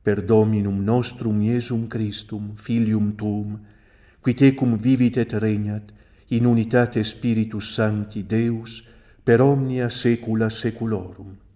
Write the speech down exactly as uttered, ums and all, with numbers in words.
per Dominum nostrum Iesum Christum, Filium Tuum, qui tecum vivit et regnat, in unitate Spiritus Sancti Deus, per omnia saecula saeculorum.